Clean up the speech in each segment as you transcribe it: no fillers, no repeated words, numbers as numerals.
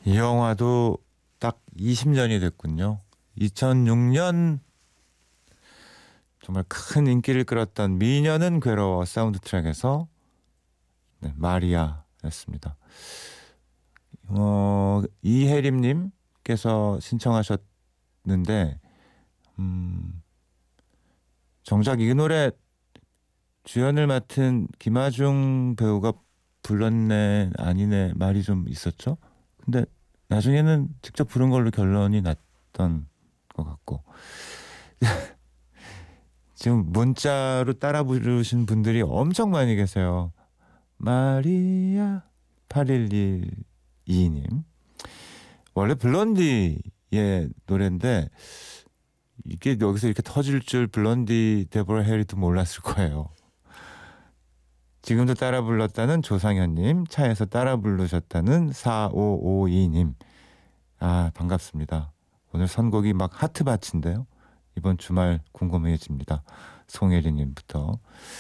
이 영화도 딱 20년이 됐군요. 2006년 정말 큰 인기를 끌었던 미녀는 괴로워 사운드트랙에서 네, 마리아였습니다. 이혜림님께서 신청하셨는데 정작 이 노래 주연을 맡은 김하중 배우가 불렀네 아니네 말이 좀 있었죠. 근데 나중에는 직접 부른 걸로 결론이 났던 것 같고 지금 문자로 따라 부르신 분들이 엄청 많이 계세요. 마리아 8112님 원래 블론디의 노래인데 이게 여기서 이렇게 터질 줄 블론디 데보라 해리도 몰랐을 거예요. 지금도 따라 불렀다는 조상현님, 차에서 따라 부르셨다는 4552님. 아, 반갑습니다. 오늘 선곡이 막 하트밭인데요. 이번 주말 궁금해집니다. 송혜리님부터.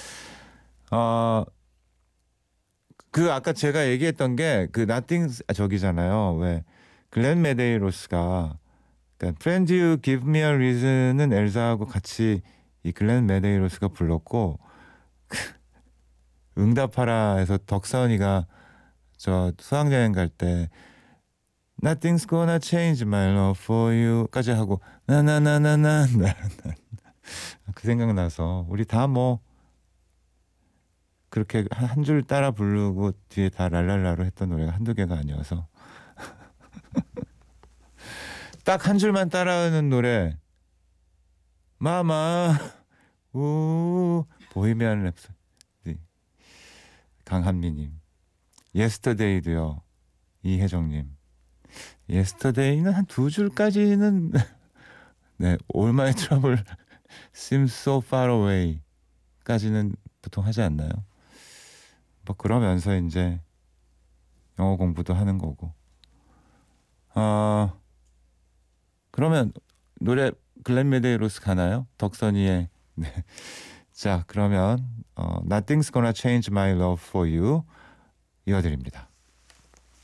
그 아까 제가 얘기했던 게 그 Nothing 저기잖아요. 왜 글렌 메데이로스가 그러니까 Friends You Give Me a Reason은 엘사하고 같이 이 글렌 메데이로스가 불렀고 응답하라에서 덕선이가 저 수학여행 갈 때 Nothing's gonna change my love for you까지 하고 나나나나나 그 생각나서 우리 다 뭐 그렇게 한 줄 따라 부르고 뒤에 다 랄랄라로 했던 노래가 한두 개가 아니어서 딱 한 줄만 따라하는 노래 마마 우 보헤미안 랩소디 강한미님 예스터데이도요. 이혜정님 예스터데이는 한 두 줄까지는 네 All My Trouble Seems So Far Away 까지는 보통 하지 않나요? 뭐 그러면서 이제 영어 공부도 하는 거고 그러면 노래 글렌 메데이로스 가나요? 덕선이의 네. 자 그러면 Nothing's Gonna Change My Love For You 이어드립니다.